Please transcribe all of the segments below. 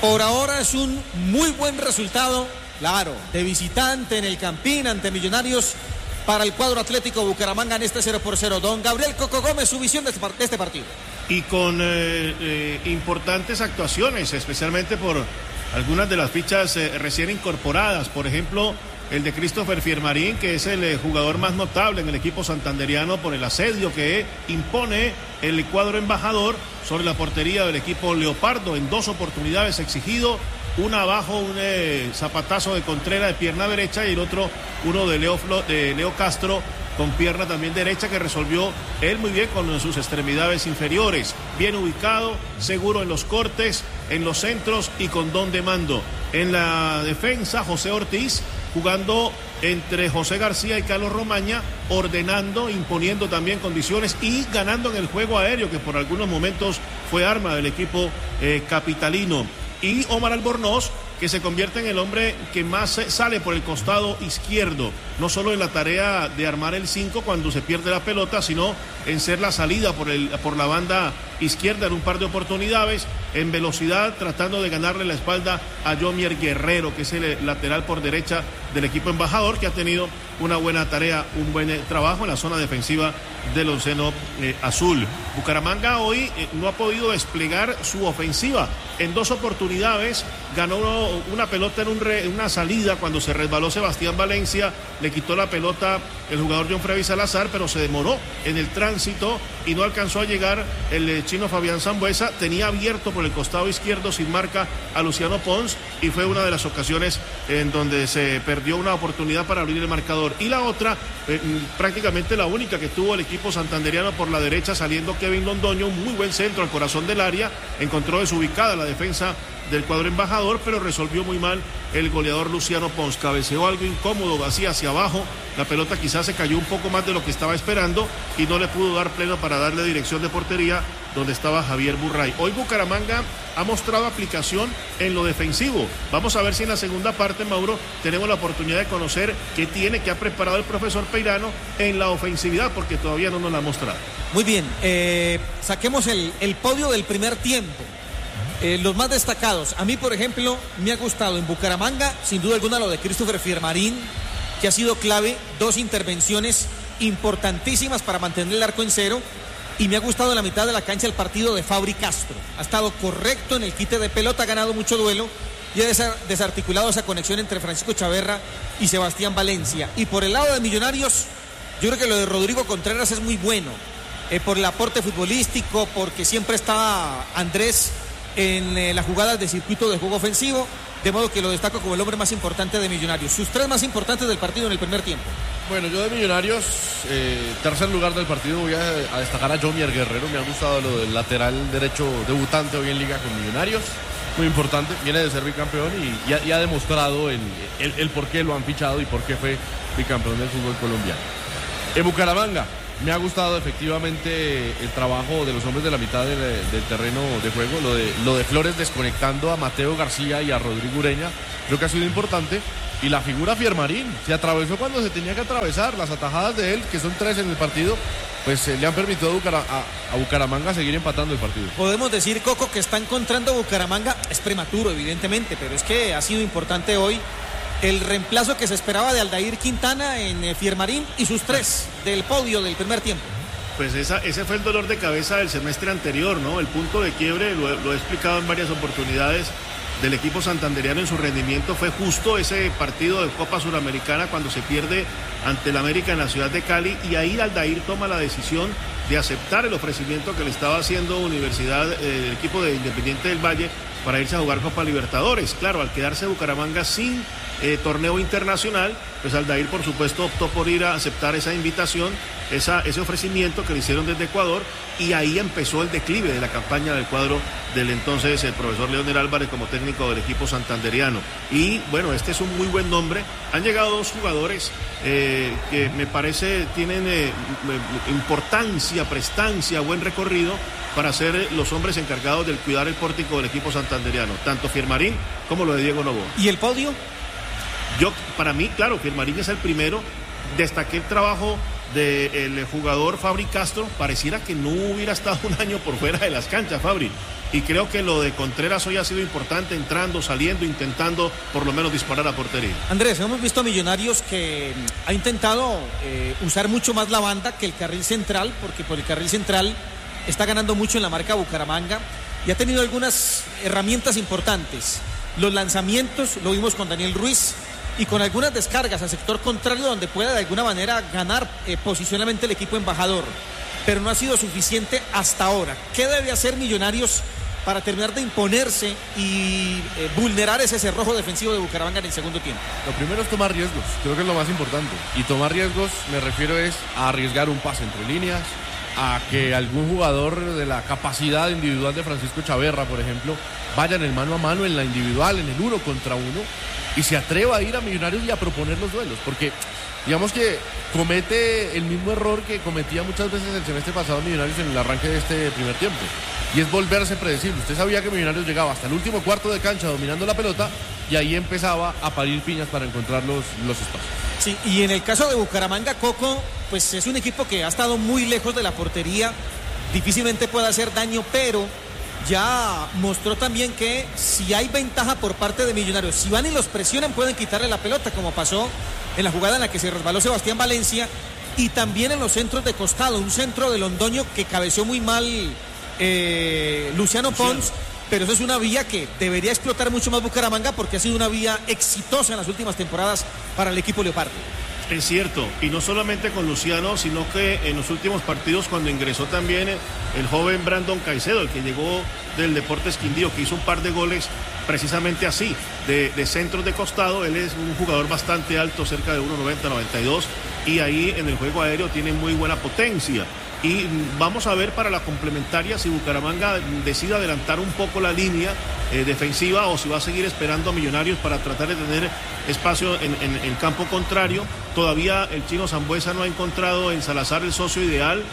Por ahora es un muy buen resultado, claro, de visitante en el Campín ante Millonarios para el cuadro Atlético Bucaramanga en este 0-0. Don Gabriel Coco Gómez, su visión de este partido. Y con importantes actuaciones, especialmente por algunas de las fichas recién incorporadas. Por ejemplo, el de Christopher Fiermarín, que es el jugador más notable en el equipo santanderiano por el asedio que impone el cuadro embajador sobre la portería del equipo Leopardo. En 2 oportunidades exigido, una abajo, un zapatazo de Contreras de pierna derecha y el otro, uno de Leo Castro con pierna también derecha, que resolvió él muy bien con sus extremidades inferiores. Bien ubicado, seguro en los cortes, en los centros y con don de mando. En la defensa, José Ortiz, jugando entre José García y Carlos Romaña, ordenando, imponiendo también condiciones y ganando en el juego aéreo, que por algunos momentos fue arma del equipo capitalino. Y Omar Albornoz, que se convierte en el hombre que más sale por el costado izquierdo, no solo en la tarea de armar el 5 cuando se pierde la pelota, sino en ser la salida por la banda izquierda en un par de oportunidades, en velocidad, tratando de ganarle la espalda a Yomier Guerrero, que es el lateral por derecha del equipo embajador, que ha tenido una buena tarea, un buen trabajo en la zona defensiva del onceno azul. Bucaramanga hoy no ha podido desplegar su ofensiva. En 2 oportunidades ganó una pelota en una salida cuando se resbaló Sebastián Valencia, le quitó la pelota el jugador John Freddy Salazar, pero se demoró en el tránsito y no alcanzó a llegar el chino Fabián Sambuesa. Tenía abierto por el costado izquierdo sin marca a Luciano Pons y fue una de las ocasiones en donde se perdió una oportunidad para abrir el marcador. Y la otra, prácticamente la única que tuvo el equipo santanderiano por la derecha, saliendo Kevin Londoño, un muy buen centro al corazón del área, encontró desubicada la defensa del cuadro embajador, pero resolvió muy mal el goleador Luciano Pons. Cabeceó algo incómodo, así hacia abajo, la pelota quizás se cayó un poco más de lo que estaba esperando y no le pudo dar pleno para darle dirección de portería donde estaba Javier Burray. Hoy Bucaramanga ha mostrado aplicación en lo defensivo. Vamos a ver si en la segunda parte, Mauro, tenemos la oportunidad de conocer qué ha preparado el profesor Peirano en la ofensividad, porque todavía no nos la ha mostrado. Muy bien, saquemos el podio del primer tiempo. Los más destacados, a mí por ejemplo me ha gustado en Bucaramanga sin duda alguna lo de Christopher Fiermarín, que ha sido clave, 2 intervenciones importantísimas para mantener el arco en 0, y me ha gustado en la mitad de la cancha el partido de Fabri Castro. Ha estado correcto en el quite de pelota, ha ganado mucho duelo y ha desarticulado esa conexión entre Francisco Chaverra y Sebastián Valencia. Y por el lado de Millonarios, yo creo que lo de Rodrigo Contreras es muy bueno, por el aporte futbolístico, porque siempre está Andrés en las jugadas de circuito de juego ofensivo, de modo que lo destaco como el hombre más importante de Millonarios. Sus 3 más importantes del partido en el primer tiempo. Bueno, yo de Millonarios, tercer lugar del partido, voy a destacar a Yomier Guerrero. Me ha gustado lo del lateral derecho debutante hoy en Liga con Millonarios, muy importante, viene de ser bicampeón y ha demostrado el por qué lo han fichado y por qué fue bicampeón del fútbol colombiano. En Bucaramanga me ha gustado efectivamente el trabajo de los hombres de la mitad del terreno de juego, lo de Flores desconectando a Mateo García y a Rodrigo Ureña, creo que ha sido importante. Y la figura Fiermarín, se atravesó cuando se tenía que atravesar, las atajadas de él, que son 3 en el partido, pues le han permitido a Bucaramanga seguir empatando el partido. Podemos decir, Coco, que está encontrando Bucaramanga, es prematuro evidentemente, pero es que ha sido importante hoy el reemplazo que se esperaba de Aldair Quintana en Fiermarín y sus 3 del podio del primer tiempo. Pues ese fue el dolor de cabeza del semestre anterior, ¿no? El punto de quiebre, lo he explicado en varias oportunidades, del equipo santanderiano en su rendimiento fue justo ese partido de Copa Suramericana cuando se pierde ante el América en la ciudad de Cali, y ahí Aldair toma la decisión de aceptar el ofrecimiento que le estaba haciendo el equipo de Independiente del Valle para irse a jugar Copa Libertadores. Claro, al quedarse Bucaramanga sin torneo internacional, pues Aldair por supuesto optó por ir a aceptar esa invitación, ese ofrecimiento que le hicieron desde Ecuador, y ahí empezó el declive de la campaña del cuadro del entonces el profesor Leonel Álvarez como técnico del equipo santanderiano. Y bueno, este es un muy buen nombre. Han llegado 2 jugadores que me parece tienen importancia, prestancia, buen recorrido para ser los hombres encargados del cuidar el pórtico del equipo santanderiano, tanto Fiermarín como lo de Diego Noboa. ¿Y el podio? Para mí, claro, Fiermarín es el primero. Destaqué el trabajo del jugador Fabri Castro, pareciera que no hubiera estado un año por fuera de las canchas, Fabri. Y creo que lo de Contreras hoy ha sido importante, entrando, saliendo, intentando por lo menos disparar a portería. Andrés, hemos visto a Millonarios que ha intentado usar mucho más la banda que el carril central, porque por el carril central está ganando mucho en la marca Bucaramanga y ha tenido algunas herramientas importantes. Los lanzamientos, lo vimos con Daniel Ruiz, y con algunas descargas al sector contrario donde pueda de alguna manera ganar posicionalmente el equipo embajador, pero no ha sido suficiente hasta ahora. ¿Qué debe hacer Millonarios para terminar de imponerse y vulnerar ese cerrojo defensivo de Bucaramanga en el segundo tiempo? Lo primero es tomar riesgos, creo que es lo más importante, y tomar riesgos me refiero es a arriesgar un pase entre líneas, a que algún jugador de la capacidad individual de Francisco Chaverra, por ejemplo, vaya en el mano a mano, en la individual, en el 1 contra 1, y se atreva a ir a Millonarios y a proponer los duelos, porque digamos que comete el mismo error que cometía muchas veces el semestre pasado Millonarios en el arranque de este primer tiempo, y es volverse predecible. Usted sabía que Millonarios llegaba hasta el último cuarto de cancha dominando la pelota, y ahí empezaba a parir piñas para encontrar los espacios. Sí, y en el caso de Bucaramanga, Coco, pues es un equipo que ha estado muy lejos de la portería, difícilmente puede hacer daño, pero ya mostró también que si hay ventaja por parte de Millonarios, si van y los presionan pueden quitarle la pelota, como pasó en la jugada en la que se resbaló Sebastián Valencia, y también en los centros de costado, un centro de Londoño que cabeció muy mal Luciano Pons, pero eso es una vía que debería explotar mucho más Bucaramanga, porque ha sido una vía exitosa en las últimas temporadas para el equipo Leopardo. Es cierto, y no solamente con Luciano, sino que en los últimos partidos, cuando ingresó también el joven Brandon Caicedo, el que llegó del Deportes Quindío, que hizo un par de goles precisamente así, de centros de costado. Él es un jugador bastante alto, cerca de 1.90, 92, y ahí en el juego aéreo tiene muy buena potencia. Y vamos a ver para la complementaria si Bucaramanga decide adelantar un poco la línea defensiva, o si va a seguir esperando a Millonarios para tratar de tener espacio en el campo contrario. Todavía el chino Sambuesa no ha encontrado en Salazar el socio ideal,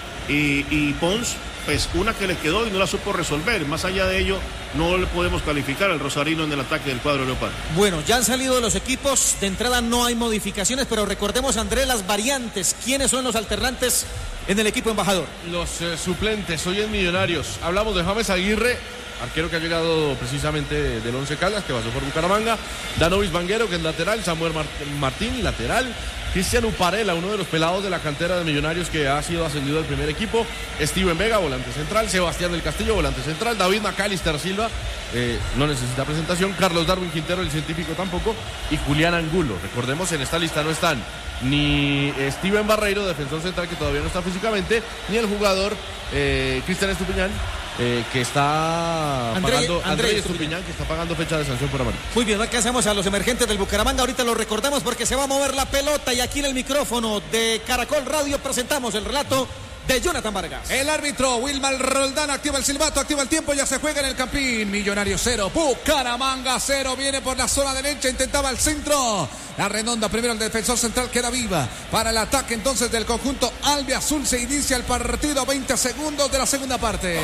y Pons, pues una que le quedó y no la supo resolver. Más allá de ello, no le podemos calificar al rosarino en el ataque del cuadro Leopardo. Bueno, ya han salido de los equipos, de entrada no hay modificaciones, pero recordemos, André, las variantes. ¿Quiénes son los alternantes en el equipo embajador? Los suplentes hoy en Millonarios. Hablamos de James Aguirre, arquero que ha llegado precisamente del Once Caldas, que pasó por Bucaramanga. Danovis Vanguero, que es lateral. Samuel Martín, lateral. Cristian Uparela, uno de los pelados de la cantera de Millonarios que ha sido ascendido al primer equipo. Steven Vega, volante central. Sebastián del Castillo, volante central. David Macalister Silva, no necesita presentación. Carlos Darwin Quintero, el científico, tampoco. Y Julián Angulo. Recordemos, en esta lista no están ni Steven Barreiro, defensor central, que todavía no está físicamente, ni el jugador Cristian Estupiñán, que está pagando, André Estupiñán, que está pagando fecha de sanción por amarillo. Muy bien, alcanzamos a los emergentes del Bucaramanga. Ahorita lo recordamos porque se va a mover la pelota, y aquí en el micrófono de Caracol Radio presentamos el relato de Jonathan Vargas. El árbitro Wilmar Roldán activa el silbato, activa el tiempo, ya se juega en el Campín. Millonarios 0, Bucaramanga 0. Viene por la zona derecha, intentaba el centro. La redonda, primero el defensor central, queda viva para el ataque entonces del conjunto albiazul. Se inicia el partido, 20 segundos de la segunda parte.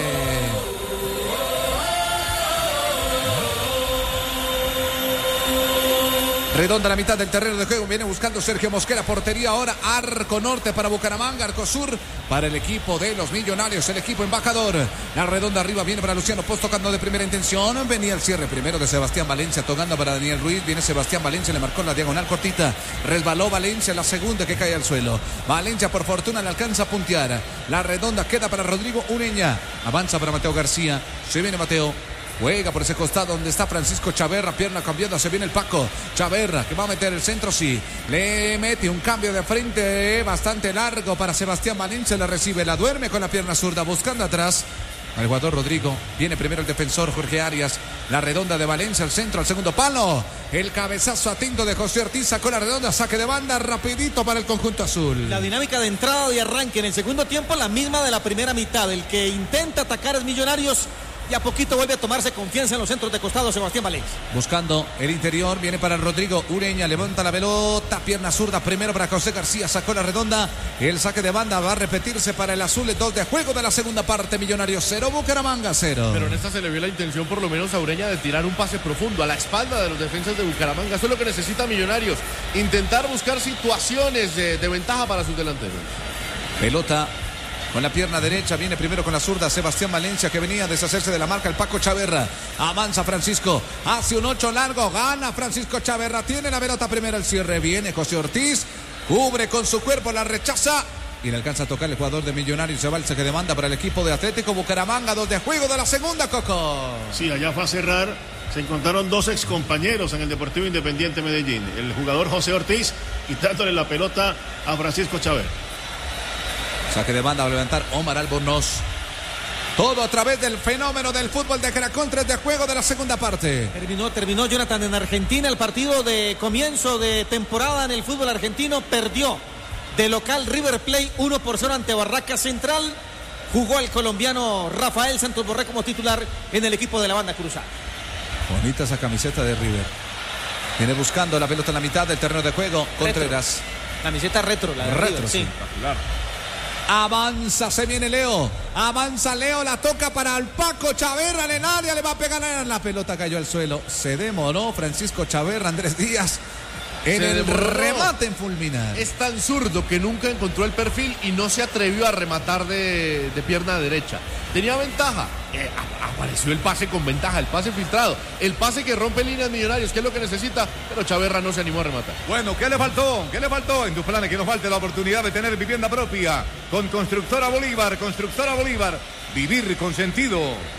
Redonda la mitad del terreno de juego, viene buscando Sergio Mosquera, portería ahora, arco norte para Bucaramanga, arco sur para el equipo de los Millonarios, el equipo embajador. La redonda arriba viene para Luciano Post, tocando de primera intención, venía el cierre primero de Sebastián Valencia, tocando para Daniel Ruiz, viene Sebastián Valencia, le marcó en la diagonal cortita, resbaló Valencia, la segunda que cae al suelo. Valencia por fortuna le alcanza a puntear, la redonda queda para Rodrigo Ureña, avanza para Mateo García, se viene Mateo. Juega por ese costado donde está Francisco Chaverra, pierna cambiando, se viene el Paco. Chaverra que va a meter el centro, sí. Le mete un cambio de frente bastante largo para Sebastián Valencia, le recibe, la duerme con la pierna zurda, buscando atrás al jugador Rodrigo. Viene primero el defensor Jorge Arias. La redonda de Valencia, el centro, al segundo palo. El cabezazo atento de José Ortiz, sacó la redonda, saque de banda rapidito para el conjunto azul. La dinámica de entrada y arranque en el segundo tiempo, la misma de la primera mitad. El que intenta atacar es Millonarios, y a poquito vuelve a tomarse confianza en los centros de costado Sebastián Valencia. Buscando el interior, viene para Rodrigo Ureña, levanta la pelota, pierna zurda primero para José García, sacó la redonda, el saque de banda va a repetirse para el azul, el 2 de juego de la segunda parte. Millonarios 0, Bucaramanga 0. Pero en esta se le vio la intención por lo menos a Ureña de tirar un pase profundo a la espalda de los defensas de Bucaramanga. Eso es lo que necesita Millonarios, intentar buscar situaciones de ventaja para sus delanteros. Pelota con la pierna derecha, viene primero con la zurda Sebastián Valencia, que venía a deshacerse de la marca el Paco Chaverra. Avanza Francisco, hace un 8 largo, gana Francisco Chaverra, tiene la pelota primero el cierre, viene José Ortiz, cubre con su cuerpo, la rechaza y le alcanza a tocar el jugador de Millonarios. Se va el saque de banda para el equipo de Atlético Bucaramanga, 2 de juego de la segunda, Coco. Sí, allá fue a cerrar. Se encontraron 2 excompañeros en el Deportivo Independiente Medellín. El jugador José Ortiz quitándole la pelota a Francisco Chaverra. Saque de banda va a levantar Omar Albornoz. Todo a través del fenómeno del fútbol de Caracol, 3 de juego de la segunda parte. Terminó Jonathan en Argentina. El partido de comienzo de temporada en el fútbol argentino perdió de local River Plate 1-0 ante Barraca Central. Jugó el colombiano Rafael Santos Borré como titular en el equipo de la banda cruzada. Bonita esa camiseta de River. Viene buscando la pelota en la mitad del terreno de juego. Contreras. Camiseta retro, la de retro, River, sí. Espectacular. Avanza, se viene Leo. Avanza Leo, la toca para el Paco Chaverra en el área. Le va a pegar la pelota, cayó al suelo. Se demoró Francisco Chaverra, Andrés Díaz, en el remate en fulminar. Es tan zurdo que nunca encontró el perfil y no se atrevió a rematar de pierna derecha. Tenía ventaja. Apareció el pase con ventaja, el pase filtrado, el pase que rompe líneas Millonarios, que es lo que necesita, pero Chaverra no se animó a rematar. Bueno, ¿qué le faltó? ¿Qué le faltó en tus planes? Que nos falte la oportunidad de tener vivienda propia con Constructora Bolívar. Constructora Bolívar, vivir con sentido.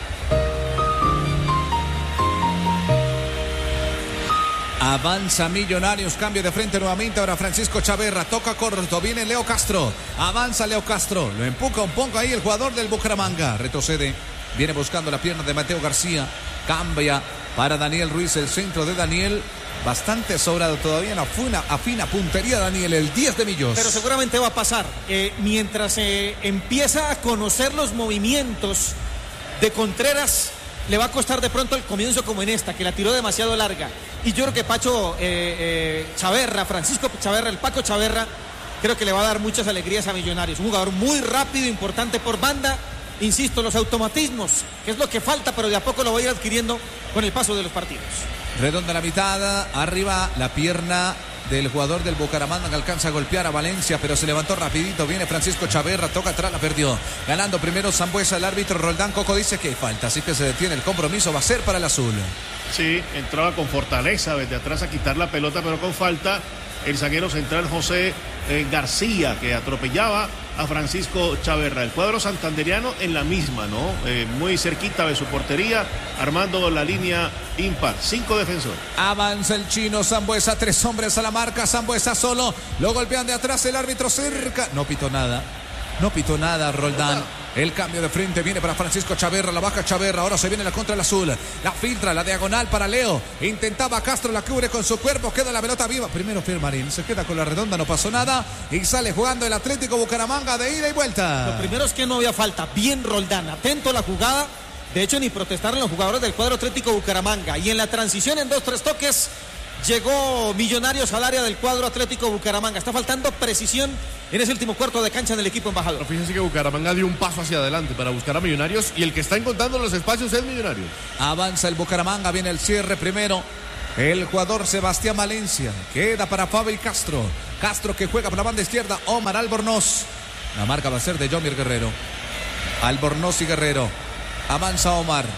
Avanza Millonarios, cambio de frente nuevamente. Ahora Francisco Chaverra, toca corto, viene Leo Castro. Avanza Leo Castro, lo empuja un poco ahí el jugador del Bucaramanga. Retrocede, viene buscando la pierna de Mateo García. Cambia para Daniel Ruiz, el centro de Daniel. Bastante sobrado todavía en la afina puntería Daniel, el 10 de Millos. Pero seguramente va a pasar. Mientras empieza a conocer los movimientos de Contreras, le va a costar de pronto el comienzo como en esta, que la tiró demasiado larga. Y yo creo que Pacho Chaverra, Francisco Chaverra, el Paco Chaverra, creo que le va a dar muchas alegrías a Millonarios. Un jugador muy rápido, importante por banda. Insisto, los automatismos, que es lo que falta, pero de a poco lo va a ir adquiriendo con el paso de los partidos. Redonda la mitad, arriba la pierna del jugador del Bucaramanga, que alcanza a golpear a Valencia, pero se levantó rapidito. Viene Francisco Chaverra, toca atrás, la perdió. Ganando primero Sambuesa, el árbitro Roldán Coco dice que hay falta, así que se detiene el compromiso, va a ser para el azul. Sí, entraba con fortaleza desde atrás a quitar la pelota, pero con falta. El zaguero central José García, que atropellaba a Francisco Chaverra. El cuadro santanderiano en la misma, ¿no? Muy cerquita de su portería, armando la línea impar. 5 defensores. Avanza el chino Sambuesa, 3 hombres a la marca. Sambuesa solo, lo golpean de atrás, el árbitro cerca. No pitó nada, Roldán. El cambio de frente viene para Francisco Chaverra, la baja Chaverra, ahora se viene la contra el azul, la filtra, la diagonal para Leo, intentaba Castro, la cubre con su cuerpo, queda la pelota viva, primero Firmarín, se queda con la redonda, no pasó nada y sale jugando el Atlético Bucaramanga de ida y vuelta. Lo primero es que no había falta, bien Roldán, atento a la jugada, de hecho ni protestaron los jugadores del cuadro Atlético Bucaramanga, y en la transición en 2-3 toques llegó Millonarios al área del cuadro Atlético Bucaramanga. Está faltando precisión en ese último cuarto de cancha en el equipo embajador. Pero fíjense que Bucaramanga dio un paso hacia adelante para buscar a Millonarios y el que está encontrando los espacios es Millonarios. Avanza el Bucaramanga, viene el cierre primero. El jugador Sebastián Valencia, queda para Fabi Castro. Castro que juega por la banda izquierda, Omar Albornoz. La marca va a ser de Jomier Guerrero. Albornoz y Guerrero. Avanza Omar.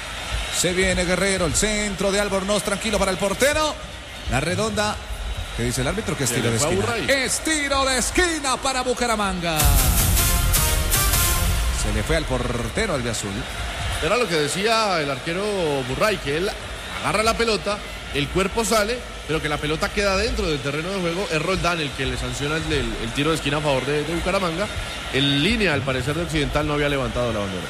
Se viene Guerrero, el centro de Albornoz, tranquilo para el portero. La redonda, ¿qué dice el árbitro? Que es tiro de esquina. Es tiro de esquina para Bucaramanga. Se le fue al portero albiazul. Era lo que decía el arquero Burray, que él agarra la pelota, el cuerpo sale, pero que la pelota queda dentro del terreno de juego. Es Roldán el que le sanciona el tiro de esquina a favor de Bucaramanga. En línea, al parecer, de Occidental no había levantado la bandera.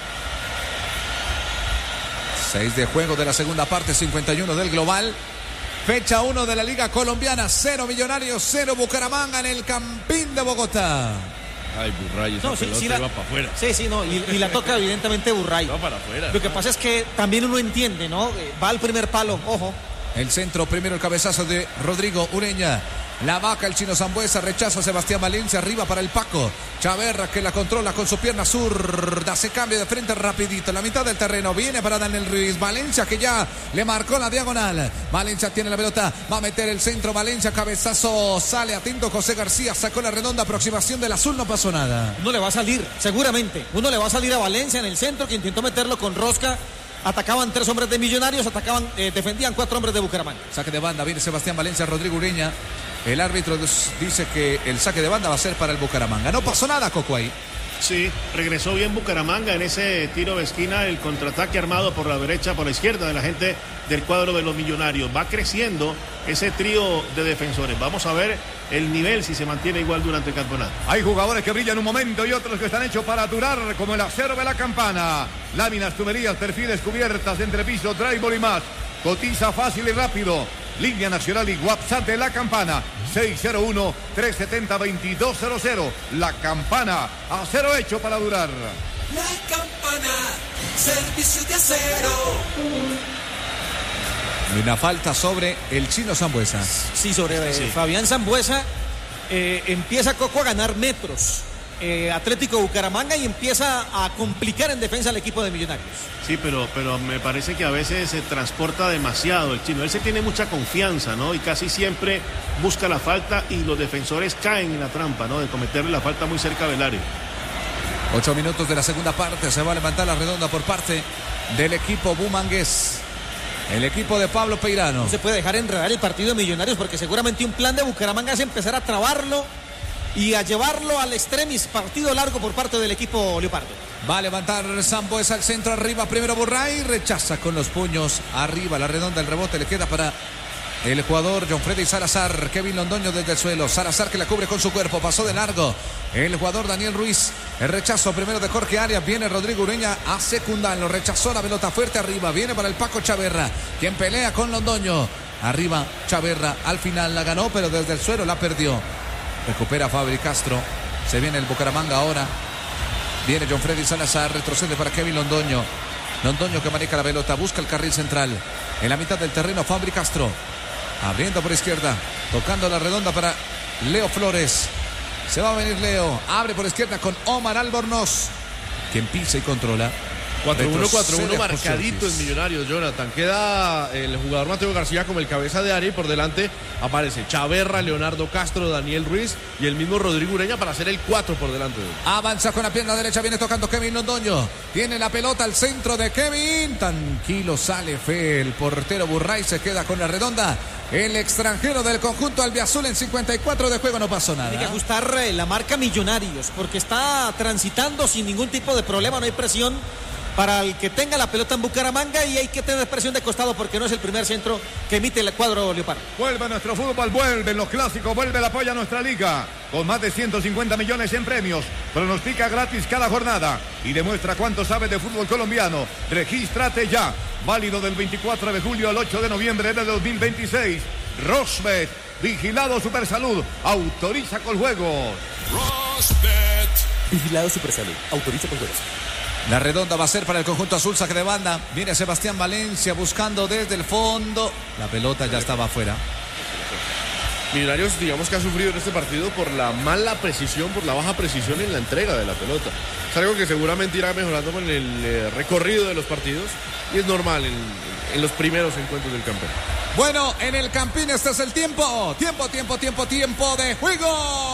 6 de juego de la segunda parte, 51 del global. Fecha 1 de la Liga Colombiana, 0 Millonarios, 0 Bucaramanga en el Campín de Bogotá. Ay, Burray, esa pelota va para afuera. Sí, no, y la toca evidentemente Burray. Va para afuera. Lo que pasa es que también uno entiende, ¿no? Va al primer palo, ojo, El centro, primero el cabezazo de Rodrigo Ureña. La vaca, el chino Sambuesa, rechaza a Sebastián Valencia, arriba para el Paco. Chaverra que la controla con su pierna zurda, se cambia de frente rapidito, en la mitad del terreno, viene para Daniel Ruiz. Valencia que ya le marcó la diagonal. Valencia tiene la pelota, va a meter el centro, Valencia, cabezazo, sale atento José García, sacó la redonda, aproximación del azul, no pasó nada. Uno le va a salir, seguramente. Uno le va a salir a Valencia en el centro, que intentó meterlo con rosca. Atacaban 3 hombres de Millonarios, defendían 4 hombres de Bucaramanga. Saque de banda, viene Sebastián Valencia, Rodrigo Ureña. El árbitro dice que el saque de banda va a ser para el Bucaramanga. No pasó nada, Coco, ahí. Sí, regresó bien Bucaramanga en ese tiro de esquina, el contraataque armado por la derecha, por la izquierda de la gente del cuadro de los Millonarios. Va creciendo ese trío de defensores. Vamos a ver el nivel si se mantiene igual durante el campeonato. Hay jugadores que brillan un momento y otros que están hechos para durar, como el acero de la Campana. Láminas, tuberías, perfiles, cubiertas, entrepiso, drywall y más. Cotiza fácil y rápido. Línea nacional y WhatsApp de La Campana, 601-370-2200. La Campana, acero hecho para durar. La Campana, servicio de acero. Una falta sobre el chino Sambuesa. Sí, sobre Fabián Sambuesa. Empieza Coco a ganar metros. Atlético Bucaramanga, y empieza a complicar en defensa al equipo de Millonarios. Sí, pero me parece que a veces se transporta demasiado el chino. Él se tiene mucha confianza, ¿no? Y casi siempre busca la falta y los defensores caen en la trampa, ¿no? De cometerle la falta muy cerca del área. 8 minutos de la segunda parte. Se va a levantar la redonda por parte del equipo bumangués. El equipo de Pablo Peirano. No se puede dejar enredar el partido de Millonarios, porque seguramente un plan de Bucaramanga es empezar a trabarlo y a llevarlo al extremis, partido largo por parte del equipo Leopardo. Va a levantar Sambuesa al centro, arriba primero Burray, rechaza con los puños, arriba la redonda, el rebote le queda para el jugador John Freddy Salazar. Kevin Londoño desde el suelo, Salazar que la cubre con su cuerpo, pasó de largo el jugador Daniel Ruiz. El rechazo primero de Jorge Arias, viene Rodrigo Ureña a secundarlo, rechazó la pelota fuerte arriba, viene para el Paco Chaverra, quien pelea con Londoño. Arriba Chaverra, al final la ganó, pero desde el suelo la perdió. Recupera Fabri Castro. Se viene el Bucaramanga ahora. Viene John Freddy Salazar. Retrocede para Kevin Londoño. Londoño que maneja la pelota. Busca el carril central. En la mitad del terreno Fabri Castro. Abriendo por izquierda. Tocando la redonda para Leo Flores. Se va a venir Leo. Abre por izquierda con Omar Albornoz, quien pisa y controla. 4-1 marcadito en Millonarios, Jonathan. Queda el jugador Mateo García como el cabeza de área y por delante aparece Chaverra, Leonardo Castro, Daniel Ruiz y el mismo Rodrigo Ureña para hacer el 4 por delante de él. Avanza con la pierna derecha, viene tocando Kevin Londoño. Tiene la pelota al centro de Kevin. Tranquilo, sale fe. El portero Burray se queda con la redonda. El extranjero del conjunto albiazul en 54 de juego, no pasó nada. Tiene que ajustar la marca Millonarios, porque está transitando sin ningún tipo de problema, no hay presión para el que tenga la pelota en Bucaramanga, y hay que tener presión de costado porque no es el primer centro que emite el cuadro Leopardo. Vuelve nuestro fútbol, vuelven los clásicos, vuelve el apoyo a nuestra liga. Con más de 150 millones en premios. Pronostica gratis cada jornada y demuestra cuánto sabe de fútbol colombiano. Regístrate ya. Válido del 24 de julio al 8 de noviembre de 2026. Rosbet, vigilado Supersalud, autoriza con juegos. Rosbet, vigilado Supersalud, autoriza con juegos. La redonda va a ser para el conjunto azul, saque de banda. Viene Sebastián Valencia buscando desde el fondo. La pelota ya estaba afuera. Millonarios, digamos que ha sufrido en este partido por la mala precisión, por la baja precisión en la entrega de la pelota. Es algo que seguramente irá mejorando con el recorrido de los partidos y es normal en los primeros encuentros del campeón. Bueno, en el Campín este es el tiempo. Tiempo de juego.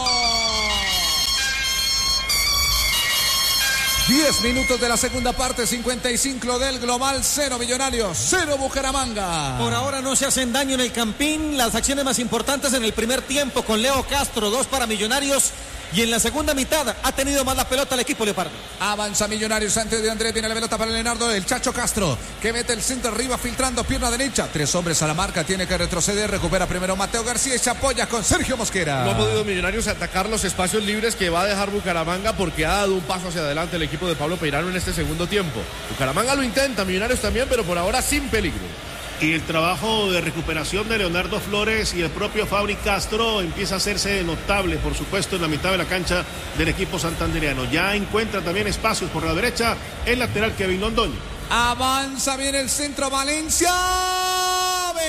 10 minutos de la segunda parte, 55 del global, 0 Millonarios, 0 Bucaramanga. Por ahora no se hacen daño en el Campín. Las acciones más importantes en el primer tiempo con Leo Castro, 2 para Millonarios. Y en la segunda mitad ha tenido más la pelota el equipo Leopardo. Avanza Millonarios antes de Andrés, viene la pelota para Leonardo, el Chacho Castro, que mete el centro arriba filtrando pierna derecha. 3 hombres a la marca, tiene que retroceder, recupera primero Mateo García y se apoya con Sergio Mosquera. No ha podido Millonarios atacar los espacios libres que va a dejar Bucaramanga porque ha dado un paso hacia adelante el equipo de Pablo Peirano en este segundo tiempo. Bucaramanga lo intenta, Millonarios también, pero por ahora sin peligro. Y el trabajo de recuperación de Leonardo Flores y el propio Fabri Castro empieza a hacerse notable, por supuesto, en la mitad de la cancha del equipo santandereano. Ya encuentra también espacios por la derecha el lateral Kevin Londoño. Avanza bien el centro Valencia. Venía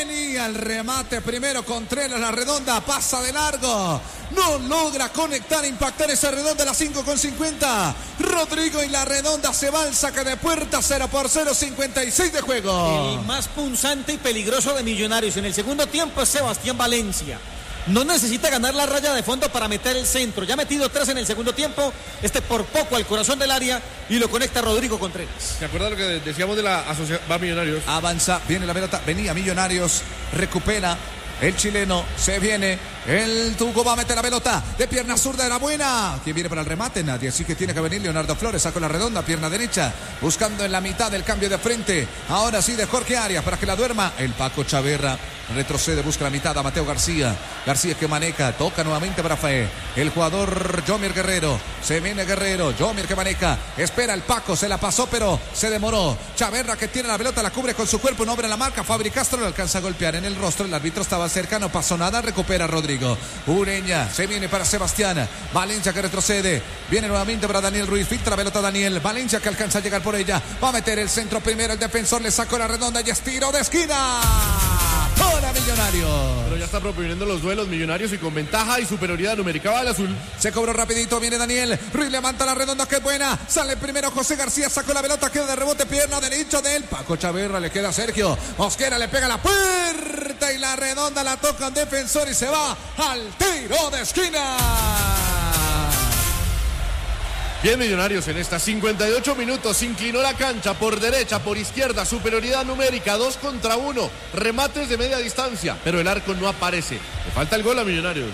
el remate primero Contreras, la redonda pasa de largo. No logra conectar, impactar esa redonda a las 5:50. Rodrigo y la redonda se va al saque de puerta, 0-0, 56 de juego. El más punzante y peligroso de Millonarios en el segundo tiempo es Sebastián Valencia. No necesita ganar la raya de fondo para meter el centro. Ya ha metido 3 en el segundo tiempo. Por poco al corazón del área y lo conecta Rodrigo Contreras. ¿Se acuerdan lo que decíamos de la asociación? Va Millonarios. Avanza, viene la pelota, venía Millonarios, recupera el chileno, se viene, el Tuco va a meter la pelota de pierna zurda de la buena. ¿Quién viene para el remate? Nadie, así que tiene que venir Leonardo Flores, sacó la redonda, pierna derecha, buscando en la mitad del cambio de frente. Ahora sí de Jorge Arias para que la duerma. El Paco Chaverra retrocede, busca la mitad a Mateo García. García que maneja, toca nuevamente para Fe. El jugador Yomier Guerrero, se viene Guerrero, Yomier que maneja, espera el Paco, se la pasó pero se demoró. Chaverra que tiene la pelota, la cubre con su cuerpo, no abre la marca. Fabri Castro lo alcanza a golpear en el rostro, el árbitro estaba cerca, no pasó nada, recupera Rodrigo. Ureña, se viene para Sebastián. Valencia que retrocede, viene nuevamente para Daniel Ruiz, filtra la pelota Daniel. Valencia que alcanza a llegar por ella, va a meter el centro primero, el defensor le sacó la redonda y es tiro de esquina. Para Millonarios. Pero ya está proponiendo los duelos Millonarios y con ventaja y superioridad numérica va el azul. Se cobró rapidito, viene Daniel Ruiz, levanta la redonda, que buena. Sale primero José García, sacó la pelota, queda de rebote, pierna derecha del Paco Chaverra, le queda Sergio Mosquera, le pega la puerta y la redonda la toca un defensor y se va al tiro de esquina. Bien Millonarios en estas 58 minutos, inclinó la cancha por derecha, por izquierda, superioridad numérica, 2 contra 1, remates de media distancia, pero el arco no aparece. Le falta el gol a Millonarios.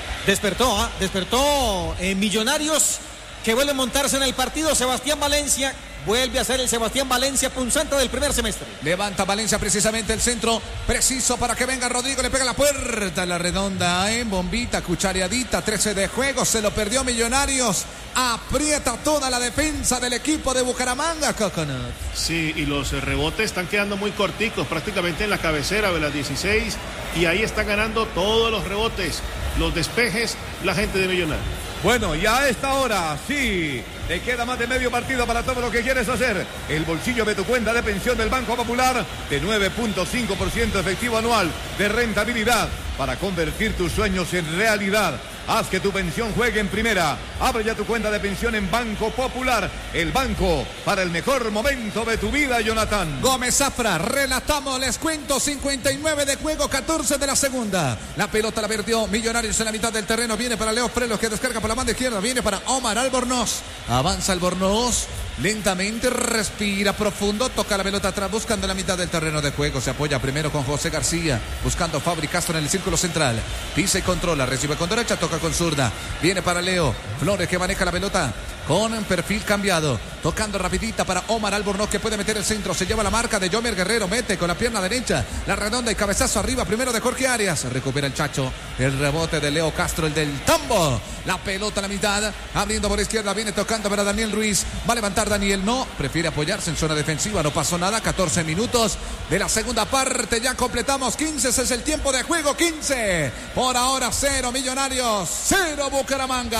Despertó Millonarios, que vuelve a montarse en el partido. Sebastián Valencia vuelve a ser el Sebastián Valencia punzante del primer semestre. Levanta Valencia precisamente el centro preciso para que venga Rodrigo, le pega la puerta, la redonda en bombita, cuchareadita, 13 de juego, se lo perdió Millonarios, aprieta toda la defensa del equipo de Bucaramanga, Coconut. Sí, y los rebotes están quedando muy corticos, prácticamente en la cabecera de las 16, y ahí están ganando todos los rebotes, los despejes, la gente de Millonarios. Bueno, y a esta hora, sí, te queda más de medio partido para todo lo que quieres hacer. El bolsillo de tu cuenta de pensión del Banco Popular de 9.5% efectivo anual de rentabilidad para convertir tus sueños en realidad. Haz que tu pensión juegue en primera. Abre ya tu cuenta de pensión en Banco Popular, el banco para el mejor momento de tu vida, Jonathan. Gómez Zafra, relatamos, les cuento, 59 de juego, 14 de la segunda. La pelota la perdió Millonarios en la mitad del terreno, viene para Leo Frelos que descarga por la banda izquierda, viene para Omar Albornoz. Avanza Albornoz, lentamente, respira profundo, toca la pelota atrás, buscando la mitad del terreno de juego. Se apoya primero con José García, buscando Fabri Castro en el círculo central. Pisa y controla, recibe con derecha, toca con zurda. Viene para Leo Flores que maneja la pelota con perfil cambiado, tocando rapidita para Omar Albornoz que puede meter el centro, se lleva la marca de Yomer Guerrero, mete con la pierna derecha, la redonda y cabezazo arriba, primero de Jorge Arias, recupera el Chacho, el rebote de Leo Castro, el del Tambo, la pelota a la mitad, abriendo por izquierda, viene tocando para Daniel Ruiz, va a levantar Daniel, no, prefiere apoyarse en zona defensiva, no pasó nada, 14 minutos de la segunda parte, ya completamos 15, ese es el tiempo de juego, 15, por ahora 0 Millonarios, 0 Bucaramanga.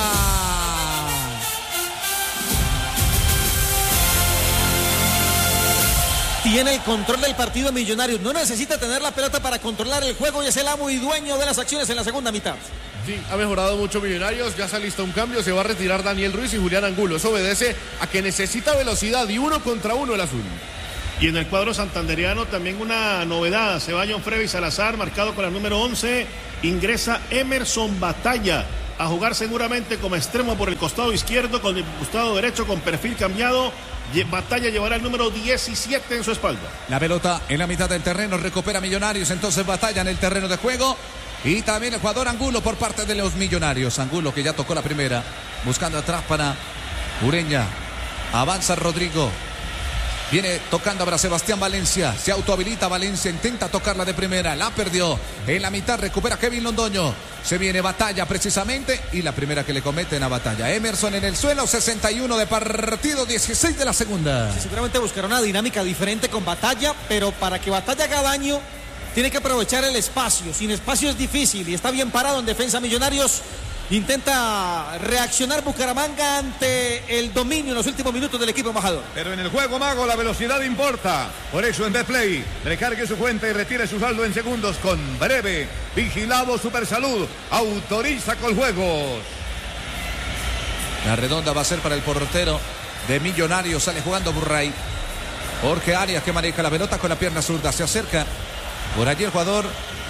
Tiene el control del partido Millonarios, no necesita tener la pelota para controlar el juego y es el amo y dueño de las acciones en la segunda mitad. Sí, ha mejorado mucho Millonarios, ya se alista un cambio, se va a retirar Daniel Ruiz y Julián Angulo. Eso obedece a que necesita velocidad y 1 contra 1 el azul. Y en el cuadro santanderiano también una novedad, se va John Freddy Salazar, marcado con el número 11, ingresa Emerson Batalla a jugar seguramente como extremo por el costado izquierdo, con el costado derecho con perfil cambiado. Batalla llevará el número 17 en su espalda. La pelota en la mitad del terreno, recupera Millonarios, entonces Batalla en el terreno de juego. Y también el jugador Angulo por parte de los Millonarios. Angulo que ya tocó la primera, buscando atrás para Ureña. Avanza Rodrigo. Viene tocando para Sebastián Valencia. Se autohabilita Valencia. Intenta tocarla de primera. La perdió. En la mitad recupera Kevin Londoño. Se viene Batalla precisamente. Y la primera que le cometen a Batalla. Emerson en el suelo. 61 de partido. 16 de la segunda. Sí, seguramente buscará una dinámica diferente con Batalla. Pero para que Batalla haga daño, tiene que aprovechar el espacio. Sin espacio es difícil. Y está bien parado en defensa Millonarios. Intenta reaccionar Bucaramanga ante el dominio en los últimos minutos del equipo embajador. Pero en el juego, Mago, la velocidad importa. Por eso en Betplay, recargue su cuenta y retire su saldo en segundos con Breve. Vigilado Supersalud. Autoriza Coljuegos. La redonda va a ser para el portero de Millonarios. Sale jugando Burray. Jorge Arias que maneja la pelota con la pierna zurda. Se acerca por allí el jugador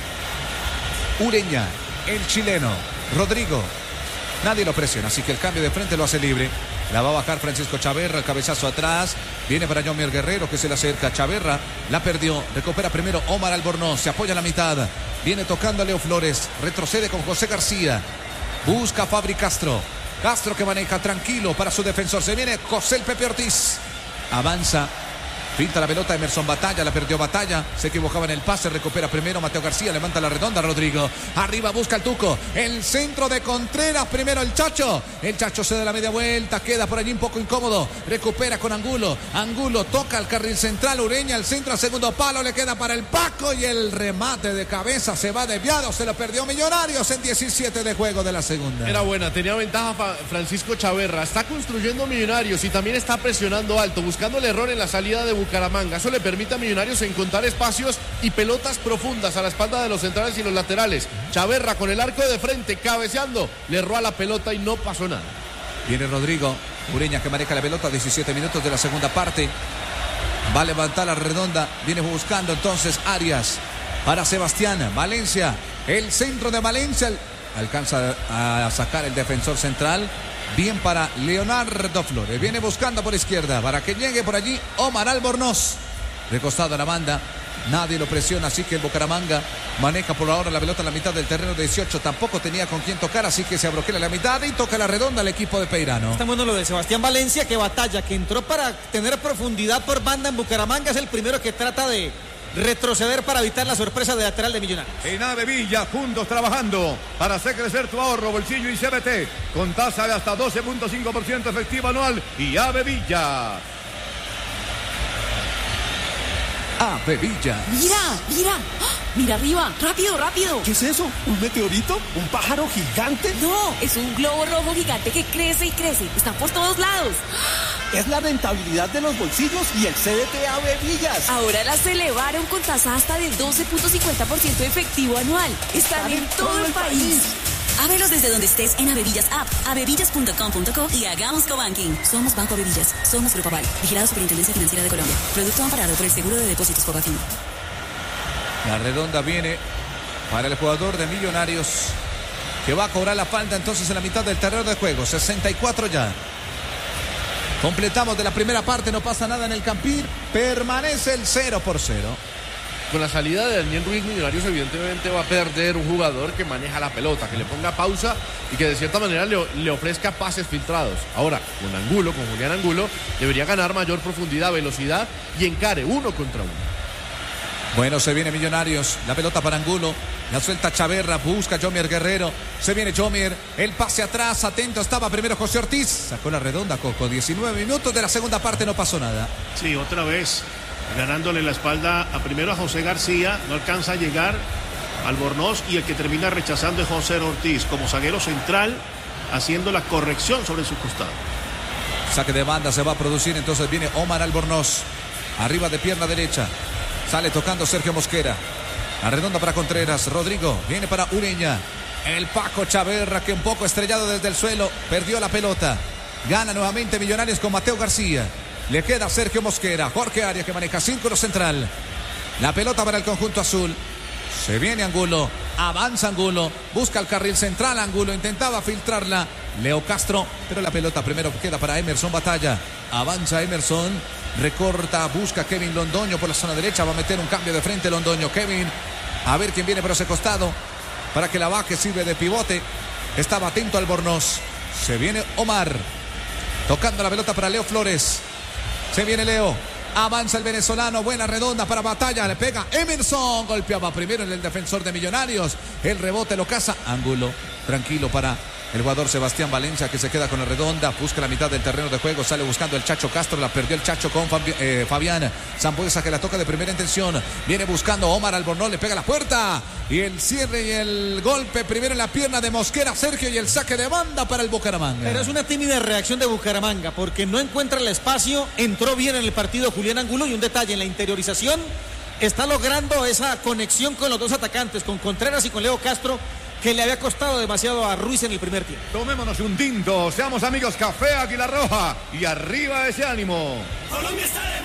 Ureña, el chileno. Rodrigo, nadie lo presiona, así que el cambio de frente lo hace libre. La va a bajar Francisco Chaverra, el cabezazo atrás. Viene para Jomier Guerrero que se le acerca. Chaverra la perdió, recupera primero Omar Albornoz, se apoya a la mitad. Viene tocando a Leo Flores, retrocede con José García. Busca a Fabri Castro. Castro que maneja tranquilo para su defensor. Se viene José el Pepe Ortiz. Avanza. Pinta la pelota Emerson Batalla, la perdió Batalla, se equivocaba en el pase, recupera primero Mateo García, levanta la redonda Rodrigo, arriba busca el Tuco, el centro de Contreras, primero el Chacho se da la media vuelta, queda por allí un poco incómodo, recupera con Angulo toca al carril central, Ureña, el centro al segundo palo, le queda para el Paco y el remate de cabeza se va desviado, se lo perdió Millonarios en 17 de juego de la segunda. Era buena, tenía ventaja Francisco Chaverra, está construyendo Millonarios y también está presionando alto, buscando el error en la salida de Bucaramanga. Eso le permite a Millonarios encontrar espacios y pelotas profundas a la espalda de los centrales y los laterales. Chaverra con el arco de frente, cabeceando, le erró a la pelota y no pasó nada. Viene Rodrigo, Ureña que maneja la pelota, 17 minutos de la segunda parte. Va a levantar la redonda, viene buscando entonces Arias para Sebastián, Valencia, el centro de Valencia, alcanza a sacar el defensor central. Bien para Leonardo Flores. Viene buscando por izquierda para que llegue por allí Omar Albornoz. Recostado a la banda. Nadie lo presiona, así que el Bucaramanga maneja por ahora la pelota en la mitad del terreno 18. Tampoco tenía con quién tocar, así que se abroquela la mitad y toca la redonda al equipo de Peirano. Está bueno lo de Sebastián Valencia, que batalla, que entró para tener profundidad por banda en Bucaramanga. Es el primero que trata de retroceder para evitar la sorpresa de lateral de Millonarios. En Ave Villa, juntos trabajando para hacer crecer tu ahorro, bolsillo y CBT, con tasa de hasta 12.5% efectiva anual. Y Ave Villa. Ave Villa. Mira arriba, rápido. ¿Qué es eso? ¿Un meteorito? ¿Un pájaro gigante? No, es un globo rojo gigante que crece y crece. Está por todos lados. Es la rentabilidad de los bolsillos y el CDT Ave Villas. Ahora las elevaron con tasa hasta del 12.50% efectivo anual. Están en todo el país. Ábrelos desde donde estés en Avevillas App, avevillas.com.co y hagamos cobanking. Somos Banco Avevillas, somos Grupo Aval, vigilado Superintendencia Financiera de Colombia. Producto amparado por el Seguro de Depósitos Cobafin. La redonda viene para el jugador de Millonarios, que va a cobrar la falta entonces en la mitad del terreno de juego. 64 ya. Completamos de la primera parte, no pasa nada en el Campín. Permanece el 0-0. Con la salida de Daniel Ruiz, Millonarios evidentemente va a perder un jugador que maneja la pelota, que le ponga pausa y que de cierta manera le ofrezca pases filtrados. Ahora, con Julián Angulo, debería ganar mayor profundidad, velocidad y encare 1 contra 1. Bueno, se viene Millonarios, la pelota para Angulo, la suelta Chaverra, busca Jomier Guerrero, se viene Jomier, el pase atrás, atento estaba primero José Ortiz, sacó la redonda Coco, 19 minutos de la segunda parte, no pasó nada. Sí, otra vez ganándole la espalda primero a José García, no alcanza a llegar Albornoz y el que termina rechazando es José Ortiz como zaguero central, haciendo la corrección sobre su costado. Saque de banda se va a producir, entonces viene Omar Albornoz, arriba de pierna derecha, sale tocando Sergio Mosquera, la redonda para Contreras, Rodrigo, viene para Ureña, el Paco Chaverra que un poco estrellado desde el suelo, perdió la pelota, gana nuevamente Millonarios con Mateo García. Le queda Sergio Mosquera, Jorge Arias que maneja círculo central. La pelota para el conjunto azul. Se viene Angulo, avanza Angulo, busca el carril central Angulo, intentaba filtrarla Leo Castro, pero la pelota primero queda para Emerson Batalla. Avanza Emerson, recorta, busca Kevin Londoño por la zona derecha, va a meter un cambio de frente Londoño. Kevin, a ver quién viene por ese costado, para que la baje, sirve de pivote. Estaba atento Albornoz. Se viene Omar, tocando la pelota para Leo Flores. Se viene Leo, avanza el venezolano, buena redonda para Batalla, le pega Emerson, golpeaba primero en el defensor de Millonarios, el rebote lo caza Angulo, tranquilo para El jugador Sebastián Valencia que se queda con la redonda, busca la mitad del terreno de juego, sale buscando el Chacho Castro, la perdió el Chacho con Fabián Zambuesa que la toca de primera intención, viene buscando Omar Albornoz, le pega la puerta y el cierre y el golpe primero en la pierna de Mosquera, Sergio, y el saque de banda para el Bucaramanga. Pero es una tímida reacción de Bucaramanga porque no encuentra el espacio, entró bien en el partido Julián Angulo y un detalle en la interiorización, está logrando esa conexión con los dos atacantes, con Contreras y con Leo Castro, que le había costado demasiado a Ruiz en el primer tiempo. Tomémonos un tinto, seamos amigos, Café Águila Roja y arriba ese ánimo. Colombia está de